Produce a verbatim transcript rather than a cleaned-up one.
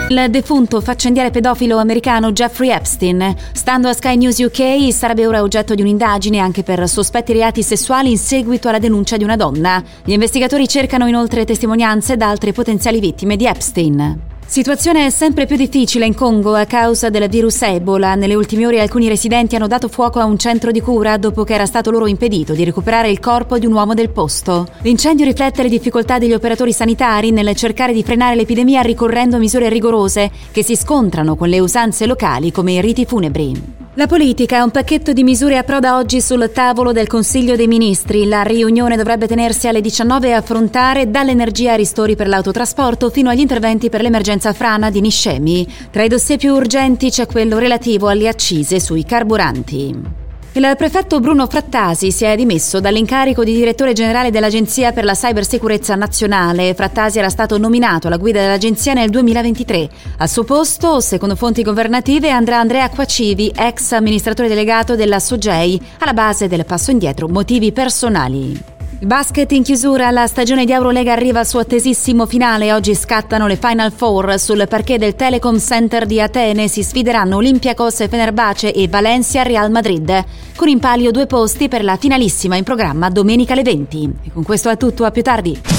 Il defunto faccendiere pedofilo americano Jeffrey Epstein, stando a Sky News U K, sarebbe ora oggetto di un'indagine anche per sospetti reati sessuali in seguito alla denuncia di una donna. Gli investigatori cercano inoltre testimonianze da altre potenziali vittime di Epstein. Situazione sempre più difficile in Congo a causa del virus Ebola. Nelle ultime ore alcuni residenti hanno dato fuoco a un centro di cura dopo che era stato loro impedito di recuperare il corpo di un uomo del posto. L'incendio riflette le difficoltà degli operatori sanitari nel cercare di frenare l'epidemia ricorrendo a misure rigorose che si scontrano con le usanze locali come i riti funebri. La politica, un pacchetto di misure approda oggi sul tavolo del Consiglio dei Ministri. La riunione dovrebbe tenersi alle diciannove e affrontare dall'energia a ristori per l'autotrasporto fino agli interventi per l'emergenza frana di Niscemi. Tra i dossier più urgenti c'è quello relativo alle accise sui carburanti. Il prefetto Bruno Frattasi si è dimesso dall'incarico di direttore generale dell'Agenzia per la Cybersicurezza Nazionale. Frattasi era stato nominato alla guida dell'agenzia nel duemilaventitré. Al suo posto, secondo fonti governative, andrà Andrea Acquacivi, ex amministratore delegato della Sogei, alla base del passo indietro motivi personali. Il basket in chiusura, la stagione di Eurolega arriva al suo attesissimo finale. Oggi scattano le Final Four. Sul parquet del Telecom Center di Atene si sfideranno Olympiacos e Fenerbahce e Valencia Real Madrid, con in palio due posti per la finalissima in programma domenica alle venti. E con questo è tutto, a più tardi.